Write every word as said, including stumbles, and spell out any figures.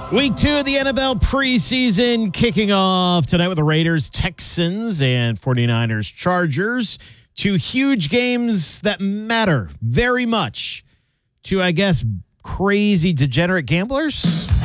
Week two of the N F L preseason kicking off tonight with the Raiders, Texans, and 49ers, Chargers. Two huge games that matter very much to, I guess, crazy degenerate gamblers.